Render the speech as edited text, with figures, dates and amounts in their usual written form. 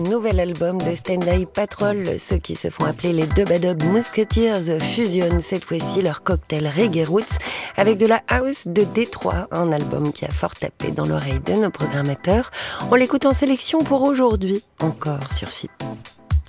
Nouvel album de Stanley Patrol, ceux qui se font appeler les Dubadub Musketeers fusionnent cette fois-ci leur cocktail Reggae Roots avec de la house de Détroit, un album qui a fort tapé dans l'oreille de nos programmateurs. On l'écoute en sélection pour aujourd'hui, encore sur FIP.